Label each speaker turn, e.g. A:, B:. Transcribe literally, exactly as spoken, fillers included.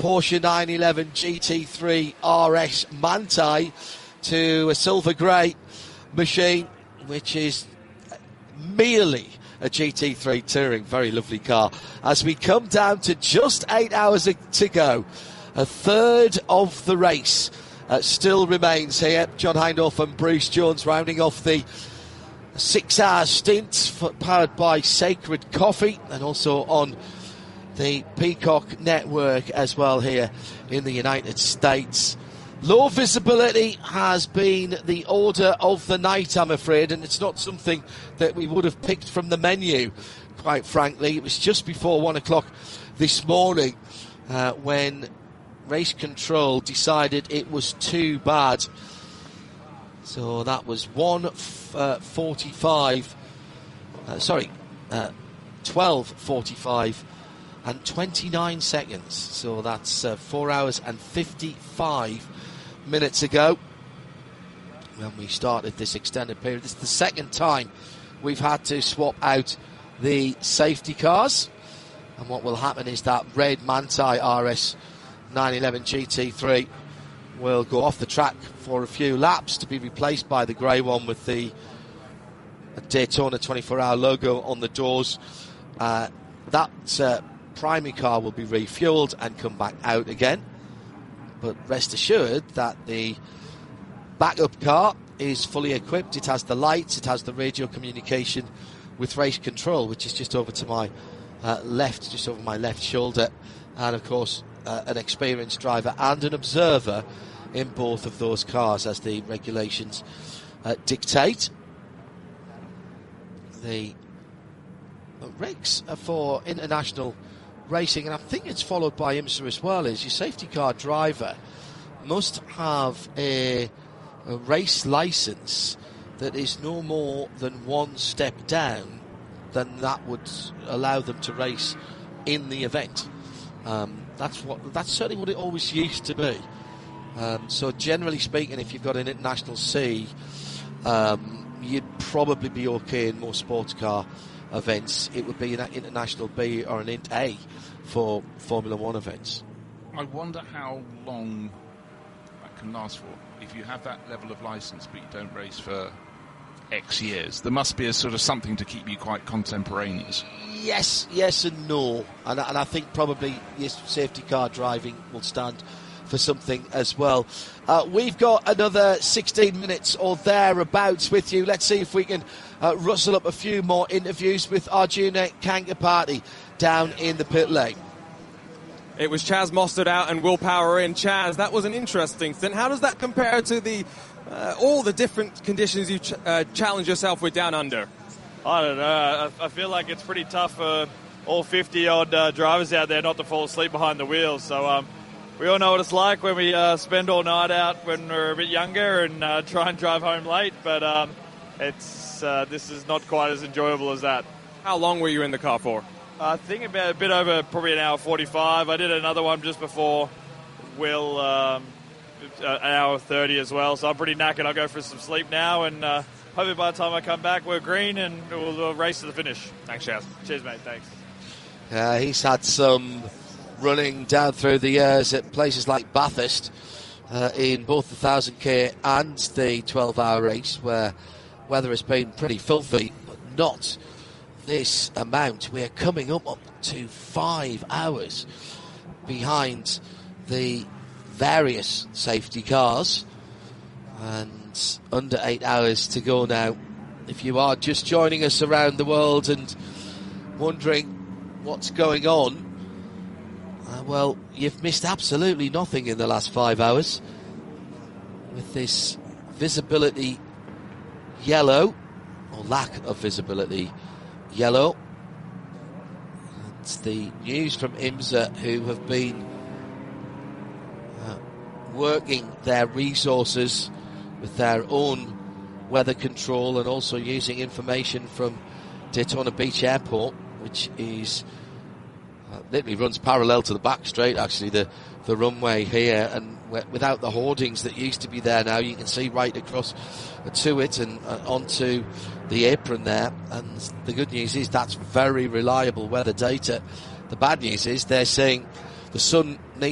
A: Porsche nine eleven G T three R S Manthey to a silver grey machine, which is merely a G T three Touring. Very lovely car. As we come down to just eight hours to go, a third of the race uh, still remains here. John Hindhaugh and Bruce Jones rounding off the six-hour stint powered by Sacred Coffee, and also on the Peacock Network as well here in the United States. Low visibility has been the order of the night, I'm afraid, and it's not something that we would have picked from the menu, quite frankly. It was just before one o'clock this morning uh, when Race Control decided it was too bad. So that was one forty-five, uh, sorry, uh, twelve forty-five and twenty-nine seconds. So that's uh, four hours and fifty-five minutes ago when we started this extended period. This is the second time we've had to swap out the safety cars, and what will happen is that red Manthey R S nine eleven G T three will go off the track for a few laps to be replaced by the grey one with the Daytona twenty-four hour logo on the doors. Uh, that uh, primary car will be refueled and come back out again. But rest assured that the backup car is fully equipped. It has the lights, it has the radio communication with Race Control, which is just over to my uh, left, just over my left shoulder. And of course, uh, an experienced driver and an observer in both of those cars as the regulations uh, dictate. The regs are for international racing, and I think it's followed by IMSA as well, is your safety car driver must have a, a race license that is no more than one step down than that would allow them to race in the event. Um, that's what that's certainly what it always used to be. Um, so generally speaking, if you've got an international C, um, you'd probably be okay in most sports car events. It would be an international B or an int A for Formula One events.
B: I wonder how long that can last for. If you have that level of license but you don't race for X years, there must be a sort of something to keep you quite contemporaneous.
A: Yes, yes and no. And, and I think probably yes, safety car driving will stand for something as well. Uh, we've got another sixteen minutes or thereabouts with you. Let's see if we can uh, rustle up a few more interviews with Arjuna Kankapati down in the pit lane.
C: It was Chaz Mostert out and Will Power in. Chaz, that was an interesting thing. How does that compare to the uh, all the different conditions you ch- uh, challenge yourself with down under?
D: I don't know. I, I feel like it's pretty tough for all fifty-odd uh, drivers out there not to fall asleep behind the wheels. So um, we all know what it's like when we uh, spend all night out when we're a bit younger and uh, try and drive home late. But um, it's uh, this is not quite as enjoyable as that.
C: How long were you in the car for?
D: I think about a bit over probably an hour forty-five. I did another one just before Will, um, an hour thirty as well. So I'm pretty knackered. I'll go for some sleep now, and uh, hopefully by the time I come back, we're green and we'll, we'll race to the finish.
C: Thanks, Chaz.
D: Cheers, mate. Thanks.
A: Uh, he's had some running down through the years at places like Bathurst uh, in both the one thousand K and the twelve hour race, where weather has been pretty filthy, but not this amount. We're coming up, up to five hours behind the various safety cars and under eight hours to go now. If you are just joining us around the world and wondering what's going on, uh, well, you've missed absolutely nothing in the last five hours with this visibility yellow, or lack of visibility yellow. It's the news from IMSA, who have been uh, working their resources with their own weather control and also using information from Daytona Beach Airport, which is uh, literally runs parallel to the back straight, actually, the, the runway here, and without the hoardings that used to be there now, you can see right across to it and uh, onto the apron there. And the good news is that's very reliable weather data. The bad news is they're saying the sun needs